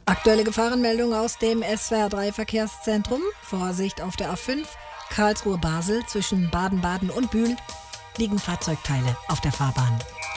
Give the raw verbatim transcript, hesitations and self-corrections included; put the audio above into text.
Aktuelle Gefahrenmeldung aus dem S W R drei Verkehrszentrum. Vorsicht auf der A fünf, Karlsruhe-Basel zwischen Baden-Baden und Bühl liegen Fahrzeugteile auf der Fahrbahn.